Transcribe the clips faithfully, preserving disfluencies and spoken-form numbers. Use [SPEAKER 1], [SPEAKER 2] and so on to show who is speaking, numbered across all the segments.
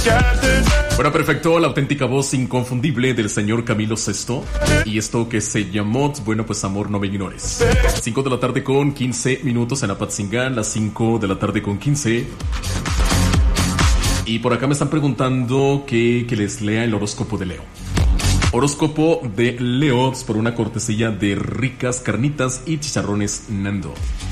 [SPEAKER 1] Bueno, perfecto, la auténtica voz inconfundible del señor Camilo Sesto. Y esto que se llamó, bueno, pues Amor no me ignores. cinco de la tarde con quince minutos en Apatzingán, las cinco de la tarde con quince. Y por acá me están preguntando que, que les lea el horóscopo de Leo. Horóscopo de Leo por una cortesía de Ricas Carnitas y Chicharrones Nando.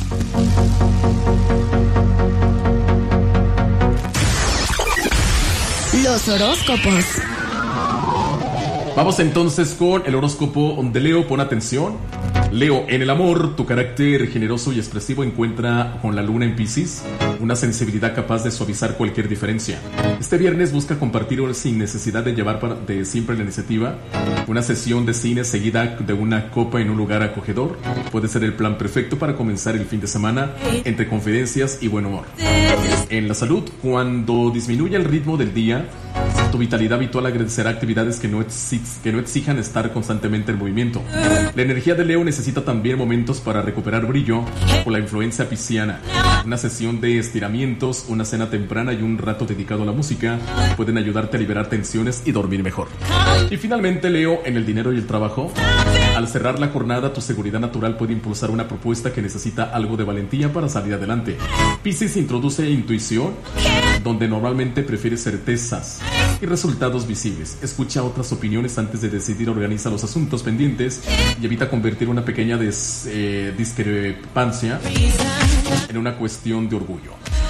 [SPEAKER 2] Los horóscopos.
[SPEAKER 1] Vamos entonces con el horóscopo de Leo. Pon atención. Leo, en el amor, tu carácter generoso y expresivo encuentra con la luna en Piscis una sensibilidad capaz de suavizar cualquier diferencia. Este viernes busca compartir sin necesidad de llevar para, de siempre la iniciativa. Una sesión de cine seguida de una copa en un lugar acogedor puede ser el plan perfecto para comenzar el fin de semana entre confidencias y buen humor. En la salud, cuando disminuye el ritmo del día, tu vitalidad habitual agradecerá actividades que no, exi- que no exijan estar constantemente en movimiento. La energía de Leo necesita también momentos para recuperar brillo por la influencia pisciana. Una sesión de estiramientos, una cena temprana y un rato dedicado a la música pueden ayudarte a liberar tensiones y dormir mejor. Y finalmente, Leo, en el dinero y el trabajo. Al cerrar la jornada, tu seguridad natural puede impulsar una propuesta que necesita algo de valentía para salir adelante. Piscis introduce intuición, donde normalmente prefiere certezas y resultados visibles. Escucha otras opiniones antes de decidir, organiza los asuntos pendientes y evita convertir una pequeña des, eh, discrepancia en una cuestión de orgullo.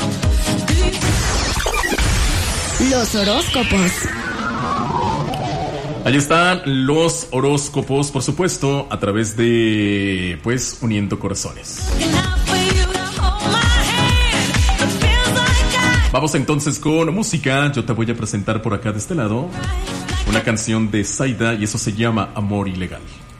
[SPEAKER 2] Los horóscopos.
[SPEAKER 1] Ahí están los horóscopos, por supuesto, a través de, pues, Uniendo Corazones. Vamos entonces con música. Yo te voy a presentar por acá de este lado una canción de Saida y eso se llama Amor Ilegal.